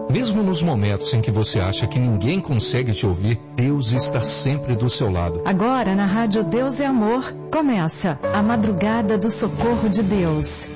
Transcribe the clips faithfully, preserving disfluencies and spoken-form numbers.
Mesmo nos momentos em que você acha que ninguém consegue te ouvir, Deus está sempre do seu lado. Agora na Rádio Deus é Amor, começa a Madrugada do Socorro de Deus.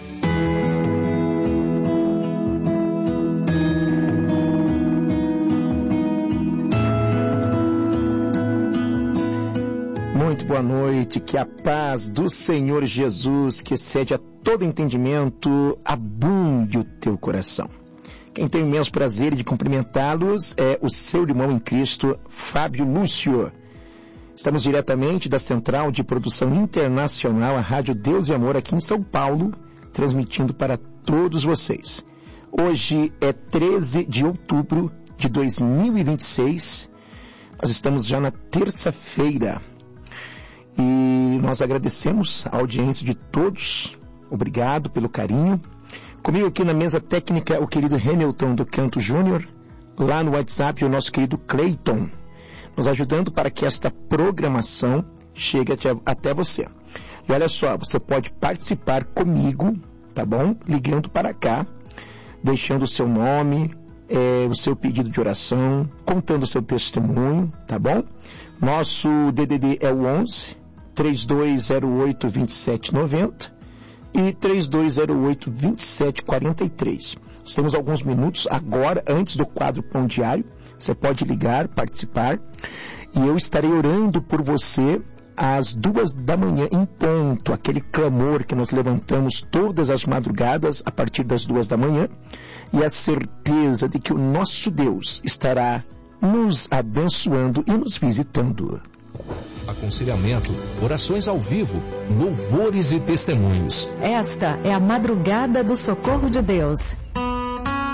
Muito boa noite, que a paz do Senhor Jesus, que excede a todo entendimento, abunde o teu coração. Quem tem o imenso prazer de cumprimentá-los é o seu irmão em Cristo, Fábio Lúcio. Estamos diretamente da Central de Produção Internacional, a Rádio Deus e Amor, aqui em São Paulo, transmitindo para todos vocês. Hoje é treze de outubro de dois mil e vinte e seis, nós estamos já na terça-feira e nós agradecemos a audiência de todos, obrigado pelo carinho. Comigo aqui na mesa técnica o querido Hamilton do Canto Júnior, lá no WhatsApp o nosso querido Cleiton, nos ajudando para que esta programação chegue até, até você. E olha só, você pode participar comigo, tá bom? Ligando para cá, deixando o seu nome, é, o seu pedido de oração, contando o seu testemunho, tá bom? Nosso D D D é o onze, três dois zero oito, dois sete nove zero e três dois zero oito, dois sete quatro três. Temos alguns minutos agora, antes do quadro Pão Diário. Você pode ligar, participar, e eu estarei orando por você às duas da manhã em ponto, aquele clamor que nós levantamos todas as madrugadas a partir das duas da manhã, e a certeza de que o nosso Deus estará nos abençoando e nos visitando. Aconselhamento, orações ao vivo, louvores e testemunhos. Esta é a Madrugada do Socorro de Deus.